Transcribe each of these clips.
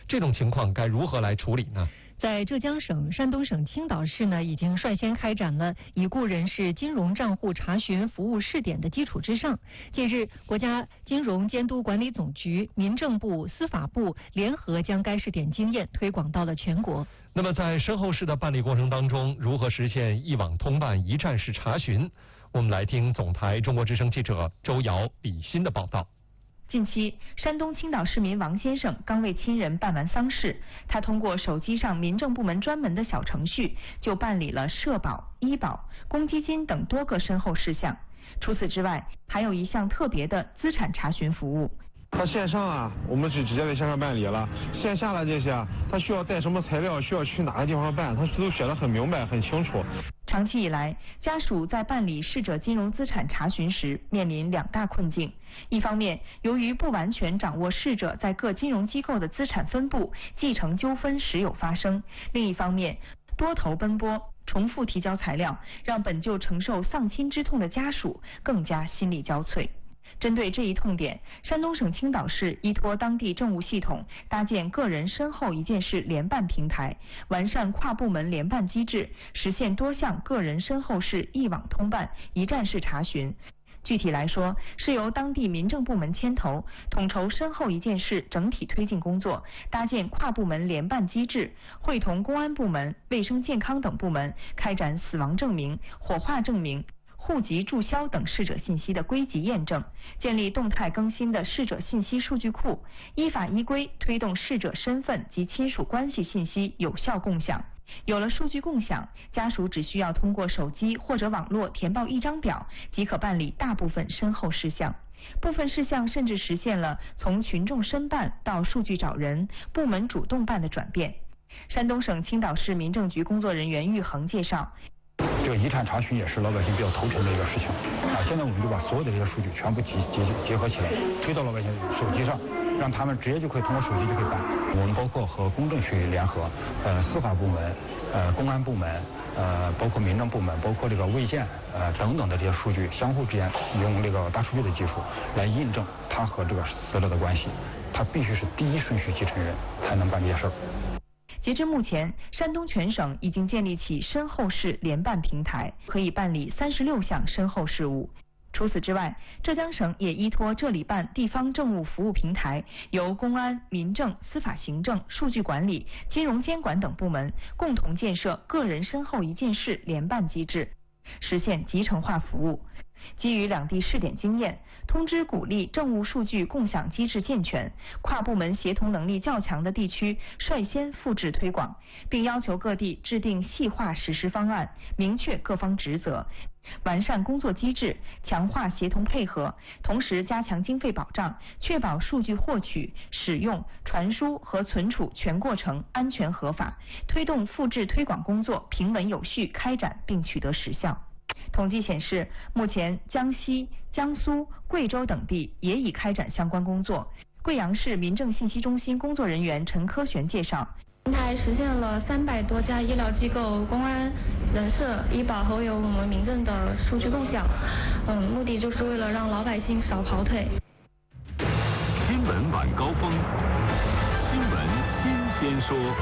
这种情况该如何来处理呢？ 在浙江省、山东省青岛市呢，已经率先开展了已故人士金融账户查询服务试点的基础之上，近日，国家金融监督管理总局、民政部、司法部联合将该试点经验推广到了全国。 那么，在身后事的办理过程当中，如何实现一网通办、一站式查询？我们来听总台中国之声记者周瑶、李欣的报道。 近期，山东青岛市民王先生刚为亲人办完丧事，他通过手机上民政部门专门的小程序，就办理了社保、医保、公积金等多个身后事项。除此之外，还有一项特别的资产查询服务。 他线上啊，我们是直接在线上办理了；线下的这些，他需要带什么材料，需要去哪个地方办，他都写得很明白、很清楚。 长期以来，家属在办理逝者金融资产查询时面临两大困境：一方面，由于不完全掌握逝者在各金融机构的资产分布，继承纠纷时有发生；另一方面，多头奔波，重复提交材料，让本就承受丧亲之痛的家属更加心力交瘁。针对这一痛点，山东省青岛市依托当地政务系统，搭建个人身后一件事联办平台，完善跨部门联办机制，实现多项个人身后事一网通办、一站式查询。具体来说，是由当地民政部门牵头，统筹身后一件事整体推进工作，搭建跨部门联办机制，会同公安部门、卫生健康等部门，开展死亡证明、火化证明、户籍注销等逝者信息的归集验证，建立动态更新的逝者信息数据库，依法依规推动逝者身份及亲属关系信息有效共享。有了数据共享，家属只需要通过手机或者网络填报一张表，即可办理大部分身后事项。部分事项甚至实现了从群众申办到数据找人、部门主动办的转变。山东省青岛市民政局工作人员玉恒介绍， 这个遗产查询也是老百姓比较头疼的一个事情啊。现在我们就把所有的这些数据全部结合起来，推到老百姓手机上，让他们直接就可以通过手机就可以办。我们包括和公证去联合，司法部门、公安部门、包括民政部门，包括这个卫健等等的这些数据相互之间用这个大数据的技术来印证他和这个死者的关系，他必须是第一顺序继承人才能办这些事儿。 截至目前，山东全省已经建立起身后事联办平台，可以办理36项身后事务。除此之外，浙江省也依托这里办地方政务服务平台，由公安、民政、司法行政、数据管理、金融监管等部门共同建设个人身后一件事联办机制，实现集成化服务。基于两地试点经验，通知鼓励政务数据共享机制健全，跨部门协同能力较强的地区率先复制推广，并要求各地制定细化实施方案，明确各方职责，完善工作机制，强化协同配合，同时加强经费保障，确保数据获取、使用、传输和存储全过程安全合法，推动复制推广工作平稳有序开展并取得实效。统计显示，目前江西、江苏、贵州等地也已开展相关工作。贵阳市民政信息中心工作人员陈科璇介绍， 平台实现了300多家医疗机构、公安、人社、医保和有我们民政的数据共享。目的就是为了让老百姓少跑腿。 新闻晚高峰，新闻新鲜说。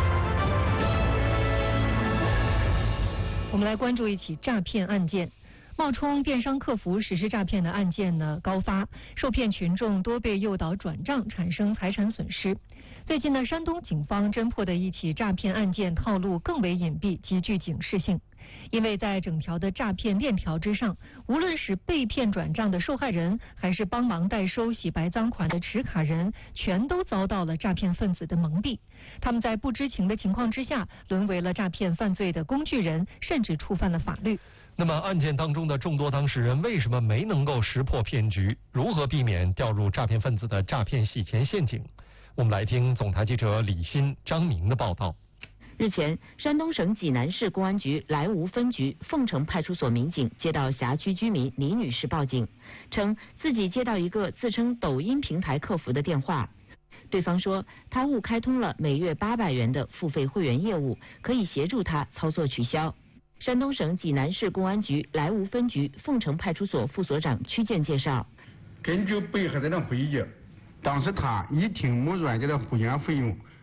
我们来关注一起诈骗案件。冒充电商客服实施诈骗的案件呢高发，受骗群众多被诱导转账，产生财产损失。最近呢，山东警方侦破的一起诈骗案件套路更为隐蔽，极具警示性。因为在整条的诈骗链条之上，无论是被骗转账的受害人，还是帮忙代收洗白赃款的持卡人，全都遭到了诈骗分子的蒙蔽。他们在不知情的情况之下，沦为了诈骗犯罪的工具人，甚至触犯了法律。 那么案件当中的众多当事人为什么没能够识破骗局？如何避免掉入诈骗分子的诈骗洗钱陷阱？我们来听总台记者李欣、张明的报道。 日前，山东省济南市公安局莱芜分局凤城派出所民警接到辖区居民李女士报警，称自己接到一个自称抖音平台客服的电话，对方说他误开通了每月800元的付费会员业务，可以协助他操作取消。山东省济南市公安局莱芜分局凤城派出所副所长曲建介绍， 根据被害人的回忆，当时他已听某软件的会员费用